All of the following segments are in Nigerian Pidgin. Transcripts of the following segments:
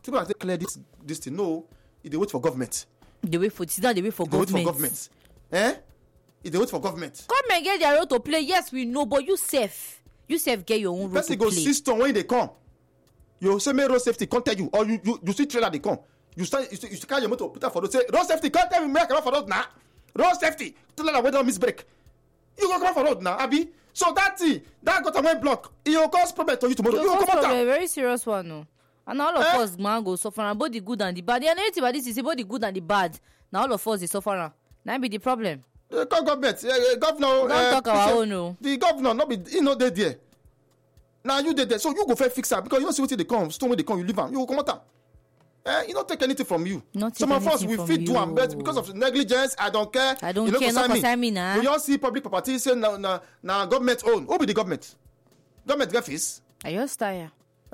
People are clear this thing. No, they wait for government. They wait for government. They wait for government. They wait for government. Government get their role to play. Yes, we know, but you safe get your own role to play. Person go system when they come. You say me road safety can't tell you, or you see trailer they come. You carry your motor put that for road. Say road safety can't tell me make come out for road now. Road safety tell them whether miss break. You go come out for road now, Abi. So that thing that got a one block. It will cause problem to you tomorrow. You come out. A very serious one, no. And all of us man go suffer both the good and the bad. The anything about this is both the good and the bad. Now all of us is suffering. Now be the problem. The government, governor. Don't talk our own, no. The governor not be there. Now you there, so you go first fix that because you don't see what they come. Stone when they come, you leave them. You will come out. You don't take anything from you. Some of us we fit do them, but because of negligence, I don't care. I don't care. Not concern me now. We all see public property say now government own. Who be the government? Government get fees. I just tired.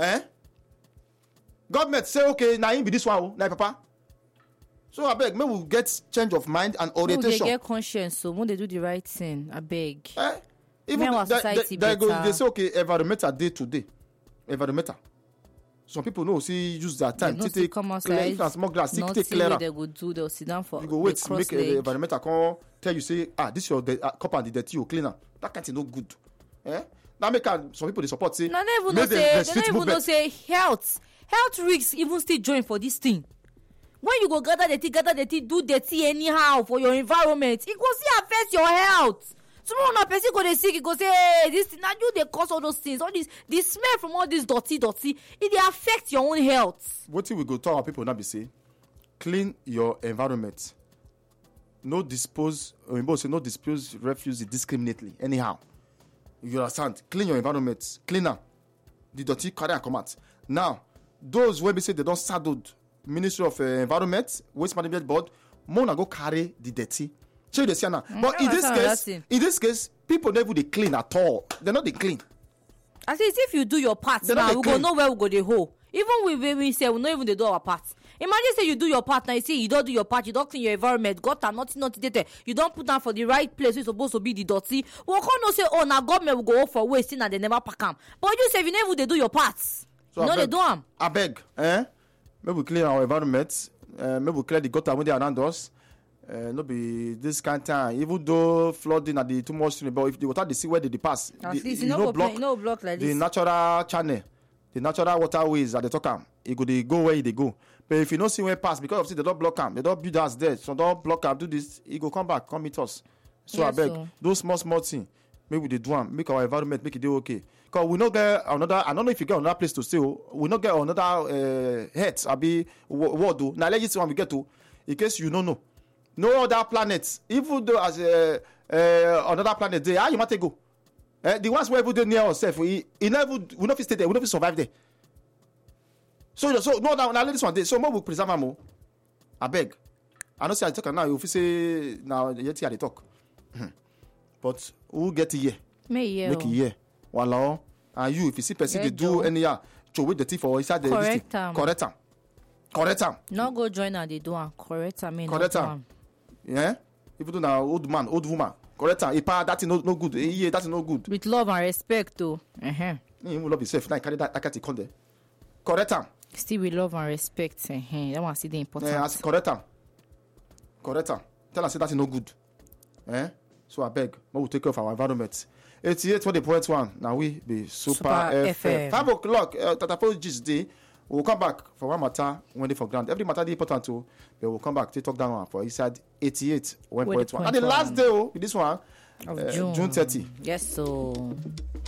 Government say okay, now him be this one, now papa. So I beg, maybe we get change of mind and orientation. They get conscience, so when they do the right thing, I beg. Even our society they say okay, environmental day to day. Environmental. Some people know see use their time to take come outside, small glass, not take see clearer. what they go do. They'll sit down for. You go wait, make the environmental come tell you say this your cup and the dirty you cleaner. That kind of no good. That make some people they support say. They don't even say health risks even still join for this thing. When you go gather the tea, do the tea anyhow for your environment, it go still affect your health. Tomorrow na person go dey sick, he go say, hey, this thing, now you dey cause all those things, all this, the smell from all this dirty, it dey affect your own health. What we go tell our people now be say, clean your environment. No dispose refuse indiscriminately, anyhow. You understand? Clean your environment, cleaner. The dirty carry and come out. Now, those when we say they don't saddled Ministry of Environment, Waste Management Board, Mona go carry the dirty. Show you the now. But in this case, people never they clean at all. They're not they clean. I say if you do your part now, we go know where we go the hole. Even when we say we not even they do our part. Imagine say you do your part now, you say you don't do your part, you don't clean your environment, gutter, nothing there. You don't put down for the right place where it's supposed to be the dirty. We can't not say, oh, now government will go for waste and they never pack them. But you say you never they do your parts. So they do them. I beg, maybe we clean our environment, maybe we clear the gutter when they around us. No be this kind of time. Even though flooding at the too much, but if the water they see where they pass, no block like the this. Natural channel, the natural waterways at the top, they go where they go. But if you don't see where pass, because of they don't block them, they don't build us there, so don't block them. Do this, it go come back, come meet us. So I beg those small things. Maybe they do them, make our environment make it do okay. Because we not get another. I don't know if you get another place to stay. We not get another heads. I be what do now? Let's see when we get to. In case you don't know. No other planets, even though as another planet there, how you might go? The ones where we near ourselves, we never stay there, we never survive there. So no, now this one day, so more we preserve more. I beg. I know say I talk now, you say now yet here they talk. But who get here? Make it here. Voila. And you, if you see person they do any throw with the teeth or inside the correct them. Not go join and they do and correct them. Correct them. Yeah, even though now old man, old woman, correct her. That is no good. Yeah, that is no good. With love and respect, too. You love yourself. Now carry that. I can't there. Correct her. Still with love and respect. That one see the important. Yeah, correct her. Correct her. Tell us that is no good. So I beg, we will take care of our environment. 88.1. Now we be Super FM. 5 o'clock. Tatapos this day. We'll come back for one matter when they for granted. Every matter is important too. But we'll come back to talk down for inside 88.1. And the last day, this one, June 30. Yes, so.